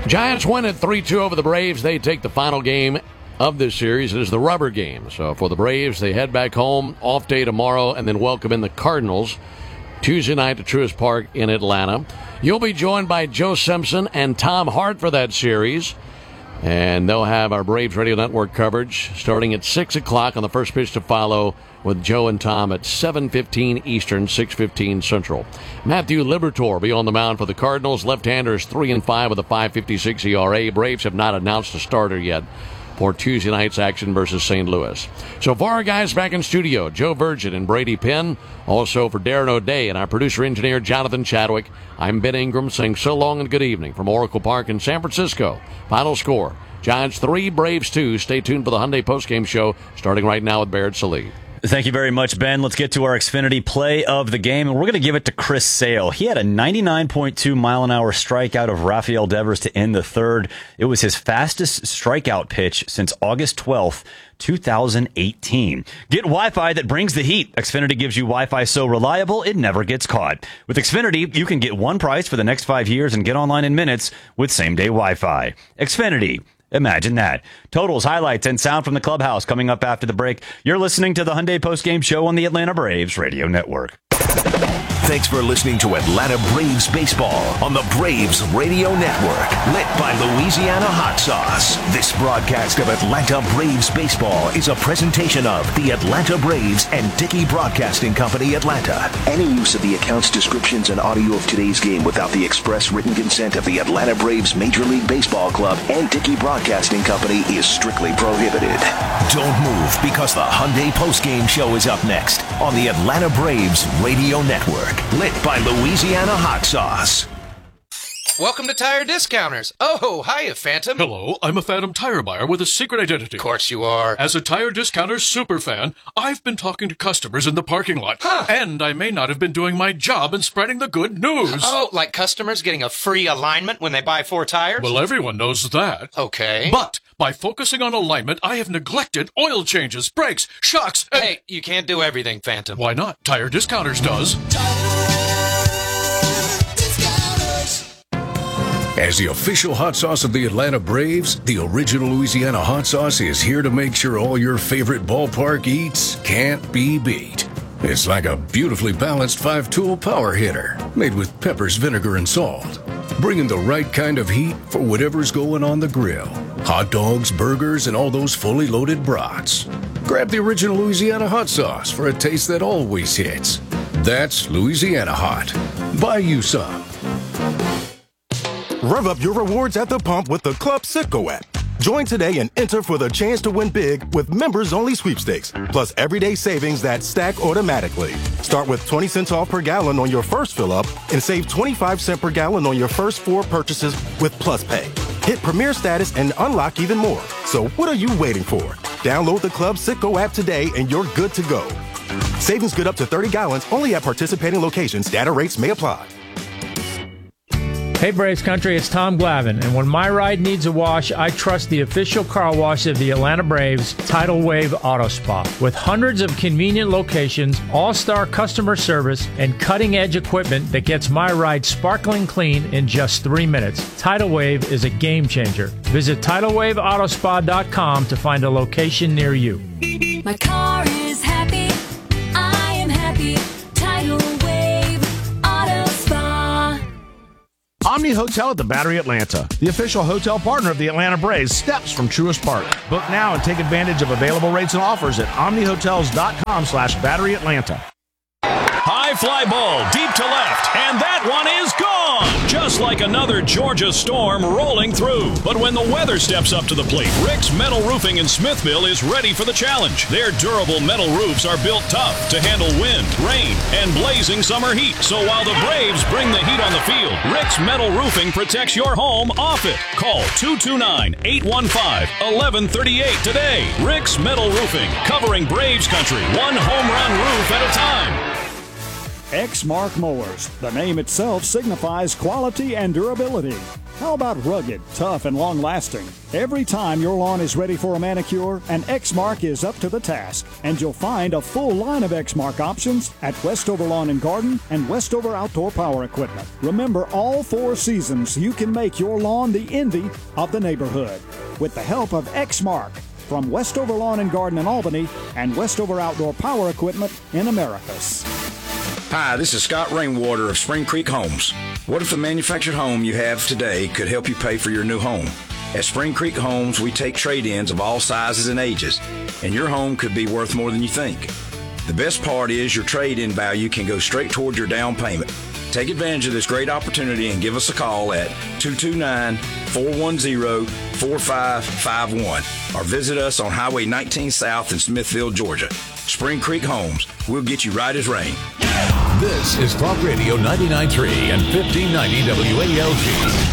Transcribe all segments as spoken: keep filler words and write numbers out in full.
Giants win at three two over the Braves. They take the final game of this series. It is the rubber game. So for the Braves, they head back home, off day tomorrow, and then welcome in the Cardinals Tuesday night at Truist Park in Atlanta. You'll be joined by Joe Simpson and Tom Hart for that series. And they'll have our Braves Radio Network coverage starting at six o'clock on the first pitch to follow with Joe and Tom at seven fifteen Eastern, six fifteen Central. Matthew Liberatore will be on the mound for the Cardinals. Left-hander is three and five with a five fifty-six E R A. Braves have not announced a starter yet for Tuesday night's action versus Saint Louis. So for our guys back in studio, Joe Virgin and Brady Penn, also for Darren O'Day and our producer-engineer Jonathan Chadwick, I'm Ben Ingram saying so long and good evening from Oracle Park in San Francisco. Final score, Giants three, Braves two. Stay tuned for the Hyundai postgame show starting right now with Barrett Sallee. Thank you very much, Ben. Let's get to our Xfinity play of the game, and we're going to give it to Chris Sale. He had a ninety-nine point two mile an hour strikeout of Rafael Devers to end the third. It was his fastest strikeout pitch since August twelfth, two thousand eighteen. Get Wi-Fi that brings the heat. Xfinity gives you Wi-Fi so reliable it never gets caught. With Xfinity, you can get one price for the next five years and get online in minutes with same-day Wi-Fi. Xfinity. Imagine that. Totals, highlights, and sound from the clubhouse coming up after the break. You're listening to the Hyundai Postgame Show on the Atlanta Braves Radio Network. Thanks for listening to Atlanta Braves Baseball on the Braves Radio Network, lit by Louisiana Hot Sauce. This broadcast of Atlanta Braves Baseball is a presentation of the Atlanta Braves and Dickey Broadcasting Company, Atlanta. Any use of the accounts, descriptions, and audio of today's game without the express written consent of the Atlanta Braves Major League Baseball Club and Dickey Broadcasting Company is strictly prohibited. Don't move, because the Hyundai Postgame Show is up next on the Atlanta Braves Radio Network. Lit by Louisiana Hot Sauce. Welcome to Tire Discounters. Oh, hiya, Phantom. Hello, I'm a Phantom tire buyer with a secret identity. Of course you are. As a Tire Discounters superfan, I've been talking to customers in the parking lot. Huh. And I may not have been doing my job in spreading the good news. Oh, like customers getting a free alignment when they buy four tires? Well, everyone knows that. Okay. But by focusing on alignment, I have neglected oil changes, brakes, shocks, and... Hey, you can't do everything, Phantom. Why not? Tire Discounters does. As the official hot sauce of the Atlanta Braves, the original Louisiana hot sauce is here to make sure all your favorite ballpark eats can't be beat. It's like a beautifully balanced five-tool power hitter made with peppers, vinegar, and salt, bringing the right kind of heat for whatever's going on the grill. Hot dogs, burgers, and all those fully loaded brats. Grab the original Louisiana hot sauce for a taste that always hits. That's Louisiana Hot. Buy you some. Rev up your rewards at the pump with the Club Citgo app. Join today and enter for the chance to win big with members-only sweepstakes, plus everyday savings that stack automatically. Start with twenty cents off per gallon on your first fill-up and save twenty-five cents per gallon on your first four purchases with Plus Pay. Hit Premier status and unlock even more. So what are you waiting for? Download the Club Citgo app today and you're good to go. Savings good up to thirty gallons only at participating locations. Data rates may apply. Hey Braves Country, it's Tom Glavine, and when my ride needs a wash, I trust the official car wash of the Atlanta Braves, Tidal Wave Auto Spa. With hundreds of convenient locations, all-star customer service, and cutting-edge equipment that gets my ride sparkling clean in just three minutes, Tidal Wave is a game changer. Visit tidal wave auto spa dot com to find a location near you. My car is happy, I am happy, Tidal Wave Auto Spa. Omni Hotel at the Battery Atlanta, the official hotel partner of the Atlanta Braves, steps from Truist Park. Book now and take advantage of available rates and offers at omni hotels dot com slash battery atlanta. High fly ball, deep to left, and that one is gone! Just like another Georgia storm rolling through. But when the weather steps up to the plate, Rick's Metal Roofing in Smithville is ready for the challenge. Their durable metal roofs are built tough to handle wind, rain, and blazing summer heat. So while the Braves bring the heat on the field, Rick's Metal Roofing protects your home off it. Call two two nine, eight one five, one one three eight today. Rick's Metal Roofing, covering Braves country, one home run roof at a time. Exmark Mowers. The name itself signifies quality and durability. How about rugged, tough, and long-lasting? Every time your lawn is ready for a manicure, an Exmark is up to the task. And you'll find a full line of Exmark options at Westover Lawn and Garden and Westover Outdoor Power Equipment. Remember, all four seasons, you can make your lawn the envy of the neighborhood with the help of Exmark from Westover Lawn and Garden in Albany and Westover Outdoor Power Equipment in Americus. Hi, this is Scott Rainwater of Spring Creek Homes. What if the manufactured home you have today could help you pay for your new home? At Spring Creek Homes, we take trade-ins of all sizes and ages, and your home could be worth more than you think. The best part is your trade-in value can go straight toward your down payment. Take advantage of this great opportunity and give us a call at two two nine, four one zero, four five five one or visit us on Highway nineteen South in Smithville, Georgia. Spring Creek Homes, we'll get you right as rain. This is Talk Radio ninety-nine point three and fifteen ninety W A L G.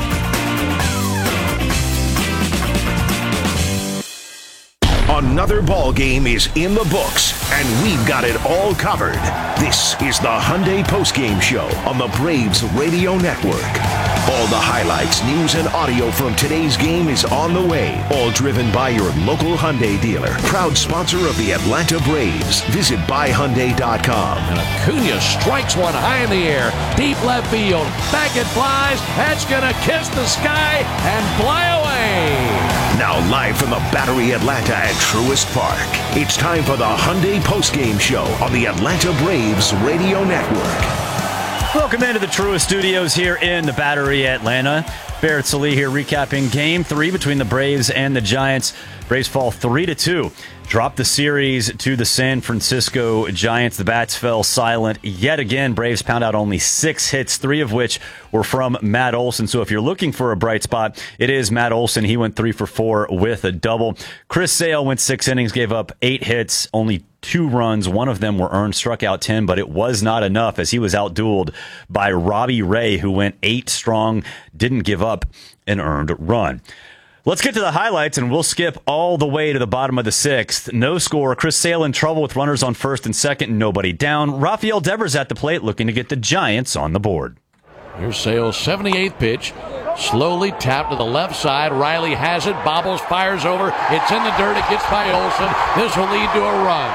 Another ball game is in the books, and we've got it all covered. This is the Hyundai Postgame Show on the Braves Radio Network. All the highlights, news, and audio from today's game is on the way. All driven by your local Hyundai dealer. Proud sponsor of the Atlanta Braves. Visit buy hyundai dot com. And Acuna strikes one high in the air. Deep left field. Back it flies. That's going to kiss the sky and fly away. Now live from the Battery Atlanta at Truist Park. It's time for the Hyundai Postgame Show on the Atlanta Braves Radio Network. Welcome into the Truist Studios here in the Battery Atlanta. Barrett Sallee here recapping Game three between the Braves and the Giants. Braves fall three to two. Drop the series to the San Francisco Giants. The bats fell silent yet again. Braves pound out only six hits, three of which were from Matt Olson. So if you're looking for a bright spot, it is Matt Olson. He went three for four with a double. Chris Sale went six innings, gave up eight hits, only two runs. One of them were earned, struck out ten, but it was not enough as he was outdueled by Robbie Ray, who went eight strong, didn't give up an earned run. Let's get to the highlights, and we'll skip all the way to the bottom of the sixth. No score. Chris Sale in trouble with runners on first and second, and nobody down. Rafael Devers at the plate looking to get the Giants on the board. Here's Sale's seventy-eighth pitch. Slowly tapped to the left side. Riley has it. Bobbles, fires over. It's in the dirt. It gets by Olson. This will lead to a run.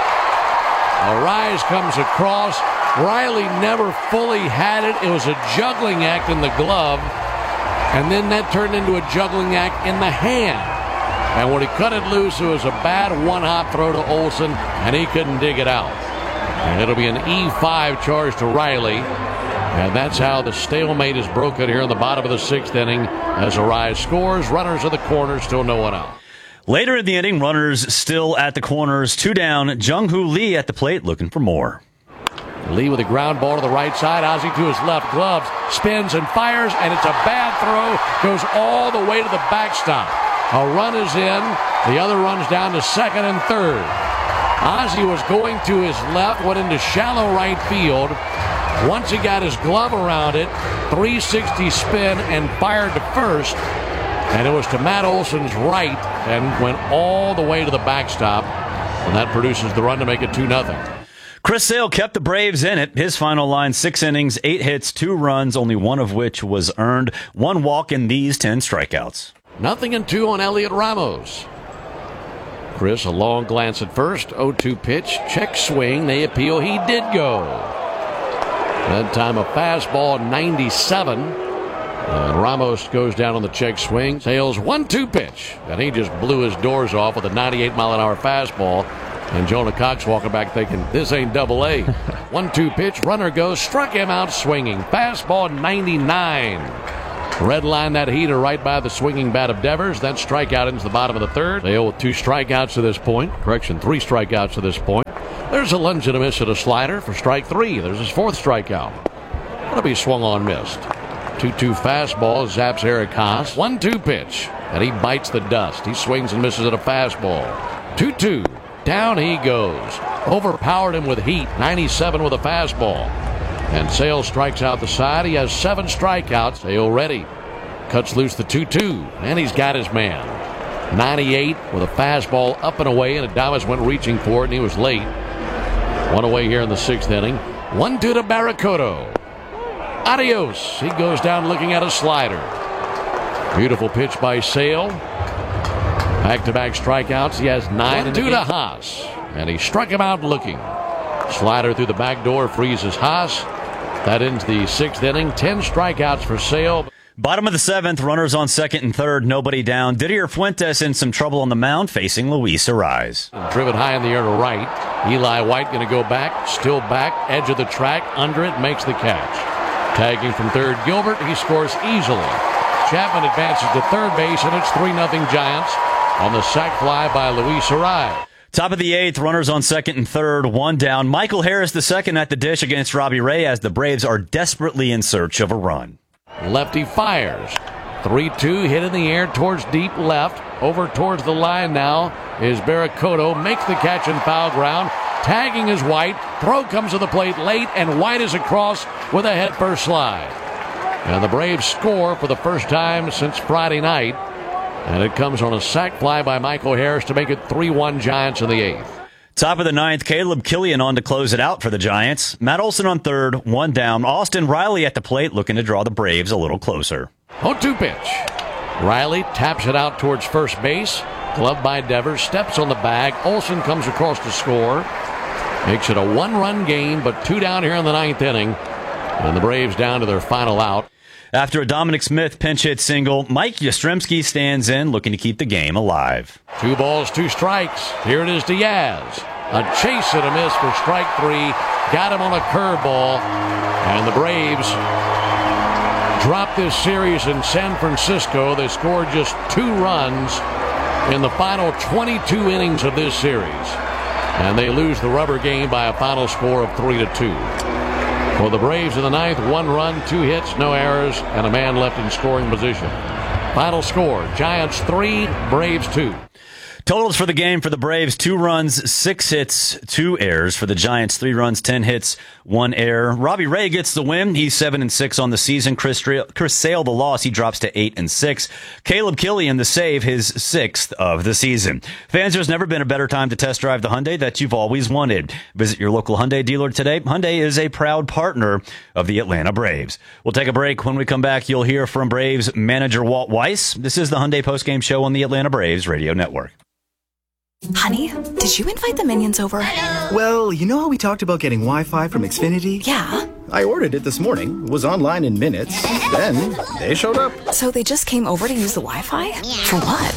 A rise comes across. Riley never fully had it. It was a juggling act in the glove. And then that turned into a juggling act in the hand. And when he cut it loose, it was a bad one-hop throw to Olson, and he couldn't dig it out. And it'll be an E five charge to Riley. And that's how the stalemate is broken here in the bottom of the sixth inning as Arise scores. Runners at the corners, still no one out. Later in the inning, runners still at the corners. Two down. Jung-Hoo Lee at the plate looking for more. Lee with a ground ball to the right side. Ozzie to his left gloves. Spins and fires, and it's a bad throw. Goes all the way to the backstop. A run is in. The other runs down to second and third. Ozzie was going to his left, went into shallow right field. Once he got his glove around it, three sixty spin and fired to first. And it was to Matt Olson's right and went all the way to the backstop. And that produces the run to make it two nothing. Chris Sale kept the Braves in it. His final line, six innings, eight hits, two runs, only one of which was earned. One walk in these ten strikeouts. Nothing and two on Elliot Ramos. Chris, a long glance at first. oh two pitch. Check swing. They appeal. He did go. That time a fastball, ninety-seven. And Ramos goes down on the check swing. Sale's one two pitch. And he just blew his doors off with a ninety-eight mile an hour fastball. And Jonah Cox walking back thinking, this ain't double A. one two pitch, runner goes, struck him out swinging. Fastball ninety-nine. Red line that heater right by the swinging bat of Devers. Then strikeout into the bottom of the third. Sale with two strikeouts to this point. Correction, three strikeouts to this point. There's a lunge and a miss at a slider for strike three. There's his fourth strikeout. That'll be swung on, missed. two two fastball zaps Eric Haas. one two pitch, and he bites the dust. He swings and misses at a fastball. two two. Down he goes. Overpowered him with heat. ninety-seven with a fastball. And Sale strikes out the side. He has seven strikeouts. Sale ready. Cuts loose the two two. And he's got his man. ninety-eight with a fastball up and away. And Adames went reaching for it, and he was late. One away here in the sixth inning. one two to Barracuda. Adios. He goes down looking at a slider. Beautiful pitch by Sale. Back-to-back strikeouts. He has nine and two to Haas. And he struck him out looking. Slider through the back door freezes Haas. That ends the sixth inning. Ten strikeouts for Sale. Bottom of the seventh, runners on second and third, nobody down. Didier Fuentes in some trouble on the mound, facing Luis Arraez. Driven high in the air to right. Eli White going to go back, still back, edge of the track, under it, makes the catch. Tagging from third, Gilbert, he scores easily. Chapman advances to third base, and it's three nothing Giants on the sac fly by Luis Arraez. Top of the eighth, runners on second and third, one down. Michael Harris the second at the dish against Robbie Ray as the Braves are desperately in search of a run. Lefty fires. three two, hit in the air towards deep left. Over towards the line now is Barracoto. Makes the catch in foul ground. Tagging is White. Throw comes to the plate late, and White is across with a headfirst slide. And the Braves score for the first time since Friday night. And it comes on a sac fly by Michael Harris to make it three one Giants in the eighth. Top of the ninth, Caleb Killian on to close it out for the Giants. Matt Olson on third, one down. Austin Riley at the plate looking to draw the Braves a little closer. oh two pitch. Riley taps it out towards first base. Gloved by Devers, steps on the bag. Olson comes across to score. Makes it a one-run game, but two down here in the ninth inning. And the Braves down to their final out. After a Dominic Smith pinch hit single, Mike Yastrzemski stands in, looking to keep the game alive. Two balls, two strikes. Here it is to Yaz. A chase and a miss for strike three. Got him on a curveball. And the Braves dropped this series in San Francisco. They scored just two runs in the final twenty-two innings of this series. And they lose the rubber game by a final score of three to two. For the Braves in the ninth, one run, two hits, no errors, and a man left in scoring position. Final score, Giants three, Braves two. Totals for the game for the Braves, two runs, six hits, two errors. For the Giants, three runs, ten hits, one error. Robbie Ray gets the win. He's seven and six on the season. Chris, Chris Sale, the loss, he drops to eight and six. Caleb Killian, the save, his sixth of the season. Fans, there's never been a better time to test drive the Hyundai that you've always wanted. Visit your local Hyundai dealer today. Hyundai is a proud partner of the Atlanta Braves. We'll take a break. When we come back, you'll hear from Braves manager Walt Weiss. This is the Hyundai postgame show on the Atlanta Braves radio network. Honey, did you invite the minions over? Well, you know how we talked about getting Wi-Fi from Xfinity? Yeah. I ordered it this morning, was online in minutes, then they showed up. So they just came over to use the Wi-Fi? For what?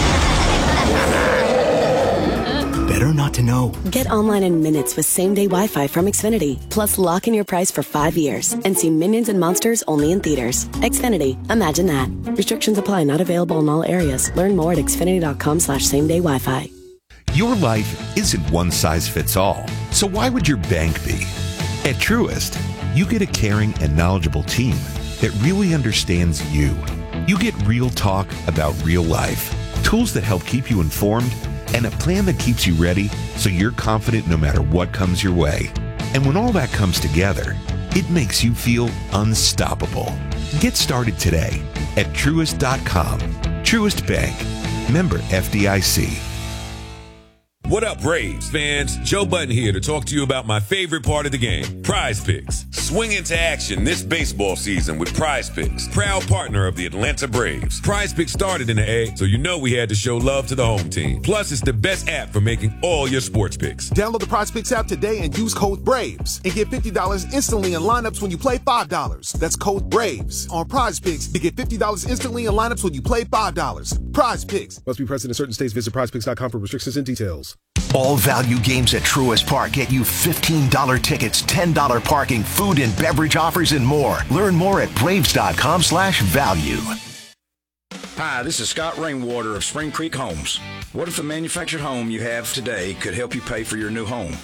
Better not to know. Get online in minutes with same-day Wi-Fi from Xfinity. Plus, lock in your price for five years and see Minions and Monsters only in theaters. Xfinity. Imagine that. Restrictions apply. Not available in all areas. Learn more at xfinity.com slash same-day Wi-Fi. Your life isn't one size fits all, so why would your bank be? At Truist, you get a caring and knowledgeable team that really understands you. You get real talk about real life, tools that help keep you informed, and a plan that keeps you ready so you're confident no matter what comes your way. And when all that comes together, it makes you feel unstoppable. Get started today at Truist dot com. Truist Bank. Member F D I C. What up, Braves fans? Joe Button here to talk to you about my favorite part of the game, Prize Picks. Swing into action this baseball season with Prize Picks, proud partner of the Atlanta Braves. Prize Picks started in the A, so you know we had to show love to the home team. Plus, it's the best app for making all your sports picks. Download the Prize Picks app today and use code BRAVES and get fifty dollars instantly in lineups when you play five dollars. That's code BRAVES on Prize Picks to get fifty dollars instantly in lineups when you play five dollars. Prize Picks. Must be present in certain states. Visit prize picks dot com for restrictions and details. All value games at Truist Park get you fifteen dollars tickets, ten dollars parking, food and beverage offers, and more. Learn more at braves dot com slash value. Hi, this is Scott Rainwater of Spring Creek Homes. What if the manufactured home you have today could help you pay for your new home?